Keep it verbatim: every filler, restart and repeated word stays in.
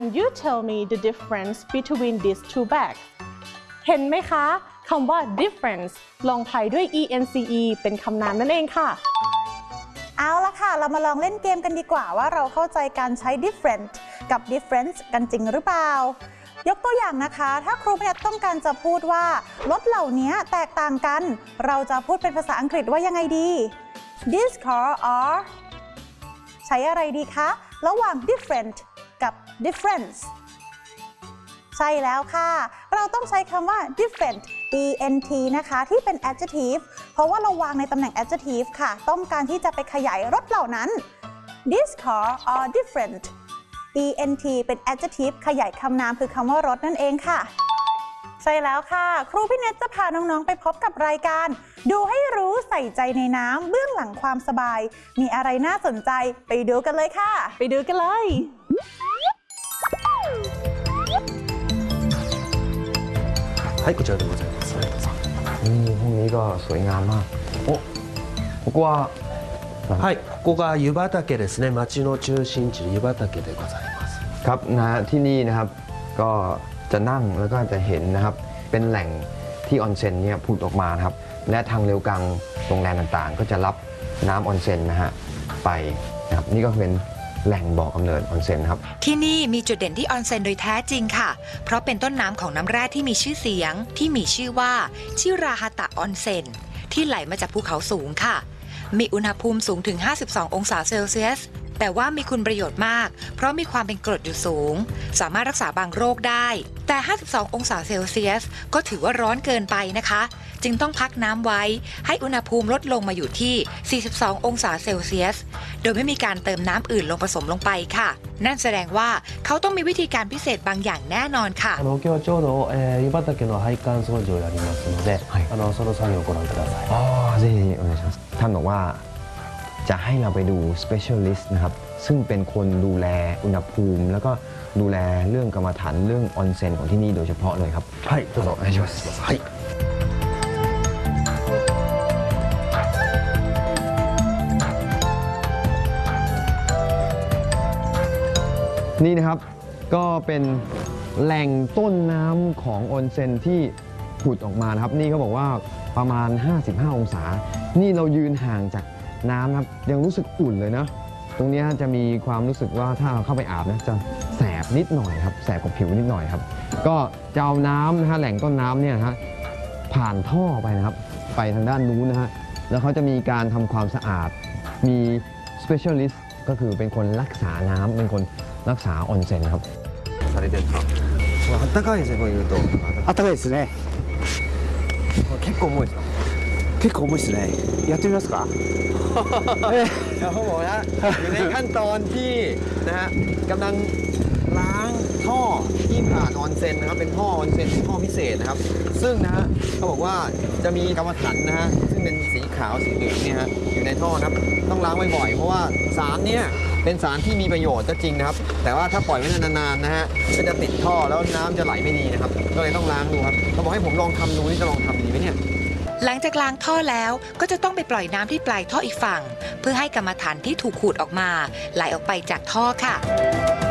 You tell me the difference between these two bags เห็นไหมคะคำว่า difference ลงท้ายด้วย ence เป็นคำนามนั่นเองค่ะเอาละค่ะเรามาลองเล่นเกมกันดีกว่าว่าเราเข้าใจการใช้ different กับ difference กันจริงหรือเปล่ายกตัวอย่างนะคะถ้าครูพยัญชนะต้องการจะพูดว่ารถเหล่านี้แตกต่างกันเราจะพูดเป็นภาษาอังกฤษว่ายังไงดี These cars are ใช้อะไรดีคะระหว่าง different กับ difference ใช่แล้วค่ะเราต้องใช้คำว่า different ent นะคะที่เป็น adjective เพราะว่าเราวางในตำแหน่ง adjective ค่ะต้องการที่จะไปขยายรถเหล่านั้น These cars are different ent เป็น adjective ขยายคำนามคือคำว่ารถนั่นเองค่ะใช่แล้วค่ะครูพี่เนตจะพาน้องๆไปพบกับรายการดูให้รู้ใส่ใจในน้ำเบื้องหลังความสบายมีอะไรน่าสนใจไปดูกันเลยค่ะไปดูกันเลยはいこちらでございますนี่ห้องนี้ก็สวยงามมากโอ้ここははいここが湯畑ですね町の中心地湯畑でございますครับนะที่นี่นะครับก็จะนั่งแล้วก็จะเห็นนะครับเป็นแหล่งที่ออนเซ็นเนี่ยผุดออกมาครับและทางเร็วกังโรงแรมต่างๆก็จะรับน้ำออนเซ็นนะฮะไปนะครับนี่ก็เป็นแหล่งบ่อกำเนิดออนเซ็นครับที่นี่มีจุดเด่นที่ออนเซ็นโดยแท้จริงค่ะเพราะเป็นต้นน้ำของน้ำแร่ที่มีชื่อเสียงที่มีชื่อว่าชิราฮาตะออนเซ็นที่ไหลมาจากภูเขาสูงค่ะมีอุณหภูมิสูงถึงห้าสิบสององศาเซลเซียสแต่ว่ามีคุณประโยชน์มากเพราะมีความเป็นกรดอยู่สูงสามารถรักษาบางโรคได้แต่ห้าสิบสององศาเซลเซียสก็ถือว่าร้อนเกินไปนะคะจึงต้องพักน้ำไว้ให้อุณหภูมิลดลงมาอยู่ที่สี่สิบสององศาเซลเซียสโดยไม่มีการเติมน้ำอื่นลงผสมลงไปค่ะนั่นแสดงว่าเขาต้องมีวิธีการพิเศษบางอย่างแน่นอนค่ะあの今日はちょうど、えー、湯畑の配管掃除をやりますので、はい、あのその作業をご覧ください。 อ๋อぜひお願いしますท่านบอกว่าจะให้เราไปดู specialist นะครับซึ่งเป็นคนดูแลอุณหภูมิแล้วก็ดูแลเรื่องกรรมฐานเรื่องออนเซ็นของที่นี่โดยเฉพาะเลยครับはいどうぞお願いしますはいนี่นะครับก็เป็นแหล่งต้นน้ำของออนเซ็นที่ผุดออกมานะครับนี่เขาบอกว่าประมาณห้าสิบห้าองศานี่เรายืนห่างจากน้ำนะครับยังรู้สึกอุ่นเลยนะตรงนี้จะมีความรู้สึกว่าถ้าเราเข้าไปอาบนะจะแสบนิดหน่อยครับแสบกับผิวนิดหน่อยครับก็จะเอาน้ำนะฮะแหล่งต้นน้ำเนี่ยนะฮะผ่านท่อไปนะครับไปทางด้านนู้นนะฮะแล้วเขาจะมีการทำความสะอาดมี specialist ก็คือเป็นคนรักษาน้ำเป็นคนรักษาออนเซ็นครับされてるんですかあったかいですねこういうとあったかいですね結構重いですか結構重いですねやってみますかเขาบอกนะอยู่ในขั้นตอนที่นะฮะกำลังล้างท่อที่ผ่านออนเซ็นนะครับเป็นท่อออนเซ็นท่อพิเศษนะครับซึ่งนะฮะเขาบอกว่าจะมีกรรมฐานนะฮะซึ่งเป็นสีขาวสีเหลืองเนี่ยฮะอยู่ในท่อนะครับต้องล้างบ่อยๆเพราะว่าสารเนี่ยเป็นสารที่มีประโยชน์ก็จริงนะครับแต่ว่าถ้าปล่อยไว้นานๆนะฮะก็จะติดท่อแล้วน้ำจะไหลไม่ดีนะครับก็เลยต้องล้างดูครับเขาบอกให้ผมลองทำดูนี่จะลองทำดีไหมเนี่ยหลังจากล้างท่อแล้วก็จะต้องไปปล่อยน้ำที่ปลายท่ออีกฝั่งเพื่อให้กรรมฐานที่ถูกขูดออกมาไหลออกไปจากท่อค่ะ